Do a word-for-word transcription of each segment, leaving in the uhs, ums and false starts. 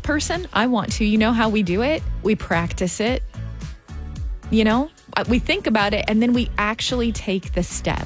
person? I want to. You know how we do it? We practice it. You know, we think about it and then we actually take the step.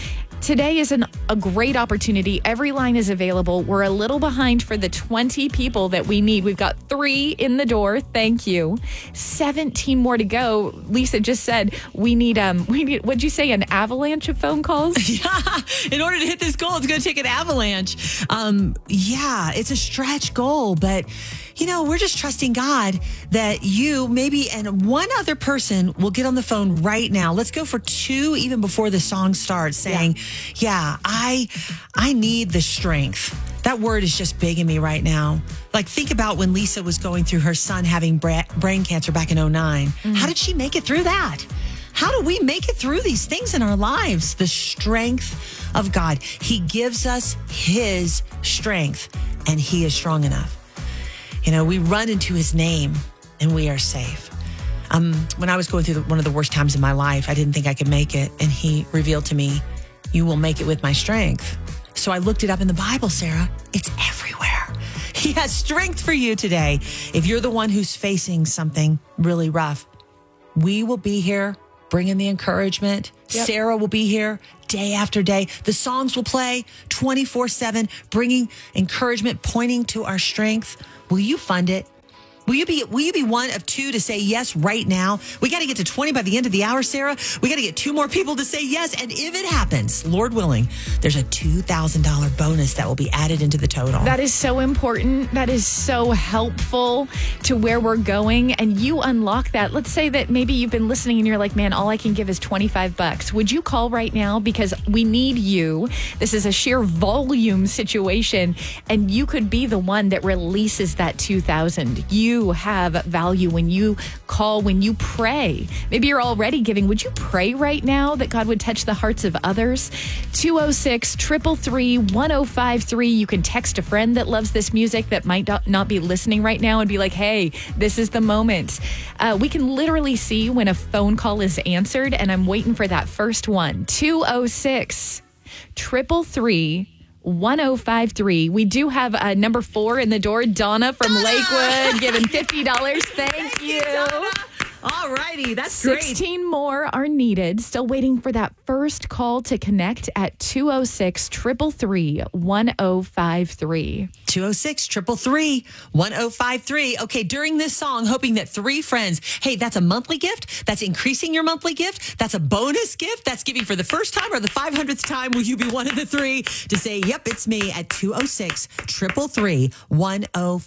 Today is an, a great opportunity. Every line is available. We're a little behind for the twenty people that we need. We've got three in the door. Thank you. seventeen more to go. Lisa just said we need, um, we need, what'd you say, an avalanche of phone calls? Yeah. In order to hit this goal, it's going to take an avalanche. Um, yeah, it's a stretch goal, but you know, we're just trusting God that you, maybe, and one other person will get on the phone right now. Let's go for two, even before the song starts, saying, yeah, yeah I, I need the strength. That word is just big in me right now. Like, think about when Lisa was going through her son having bra- brain cancer back in oh nine. Mm-hmm. How did she make it through that? How do we make it through these things in our lives? The strength of God. He gives us his strength, and he is strong enough. You know, we run into his name and we are safe. Um, when I was going through the, one of the worst times in my life, I didn't think I could make it. And he revealed to me, you will make it with my strength. So I looked it up in the Bible, Sarah. It's everywhere. He has strength for you today. If you're the one who's facing something really rough, we will be here bringing the encouragement. Yep. Sarah will be here day after day. The songs will play twenty-four seven, bringing encouragement, pointing to our strength. Will you fund it? Will you be will you be one of two to say yes right now? We got to get to twenty by the end of the hour, Sarah. We got to get two more people to say yes. And if it happens, Lord willing, there's a two thousand dollars bonus that will be added into the total. That is so important. That is so helpful to where we're going. And you unlock that. Let's say that maybe you've been listening and you're like, man, all I can give is twenty-five bucks. Would you call right now? Because we need you. This is a sheer volume situation. And you could be the one that releases that two thousand. You You have value when you call, when you pray. Maybe you're already giving. Would you pray right now that God would touch the hearts of others? two oh six, three three three, one oh five three. You can text a friend that loves this music that might not be listening right now and be like, hey, this is the moment. Uh, we can literally see when a phone call is answered, and I'm waiting for that first one. two oh six, three three three, one oh five three. We do have uh, number four in the door, Donna from Donna! Lakewood, giving fifty dollars. Thank, Thank you. you All righty, that's sixteen great. sixteen more are needed. Still waiting for that first call to connect at two oh six, three three three, one oh five three. two oh six, three three three, one oh five three. Okay, during this song, hoping that three friends, hey, that's a monthly gift. That's increasing your monthly gift. That's a bonus gift. That's giving for the first time or the five hundredth time. Will you be one of the three to say, yep, it's me at two oh six, three three three, one oh five three.